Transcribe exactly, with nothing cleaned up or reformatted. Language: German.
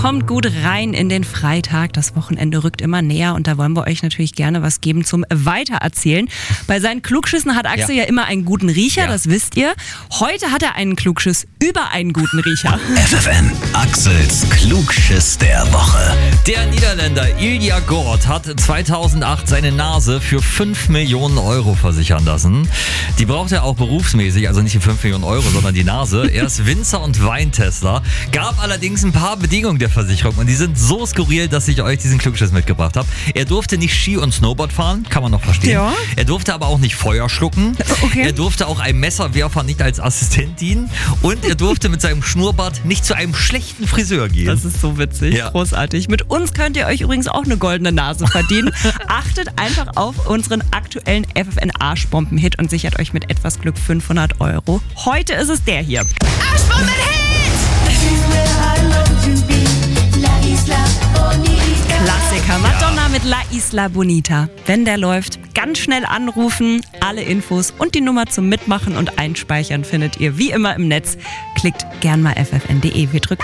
kommt gut rein in den Freitag. Das Wochenende rückt immer näher und da wollen wir euch natürlich gerne was geben zum Weitererzählen. Bei seinen Klugschüssen hat Axel ja, ja immer einen guten Riecher, ja. das wisst ihr. Heute hat er einen Klugschiss über einen guten Riecher. F F N, Axels Klugschiss der Woche. Der Niederländer Ilja Gort hat zweitausendacht seine Nase für fünf Millionen Euro versichern lassen. Die braucht er auch berufsmäßig, also nicht die fünf Millionen Euro, sondern die Nase. Er ist Winzer und Weintester, gab allerdings ein paar Bedingungen der Versicherung und die sind so skurril, dass ich euch diesen Klugschiss mitgebracht habe. Er durfte nicht Ski und Snowboard fahren, kann man noch verstehen. Ja. Er durfte aber auch nicht Feuer schlucken. Okay. Er durfte auch einem Messerwerfer nicht als Assistent dienen und er durfte mit seinem Schnurrbart nicht zu einem schlechten Friseur gehen. Das ist so witzig, ja. Großartig. Mit uns könnt ihr euch übrigens auch eine goldene Nase verdienen. Achtet einfach auf unseren aktuellen F F N-Arschbomben-Hit und sichert euch mit etwas Glück fünfhundert Euro. Heute ist es der hier. Arschbomben-Hit! Klassiker. Madonna mit La Isla Bonita. Wenn der läuft, ganz schnell anrufen. Alle Infos und die Nummer zum Mitmachen und Einspeichern findet ihr wie immer im Netz. Klickt gern mal F F N punkt de. Wir drücken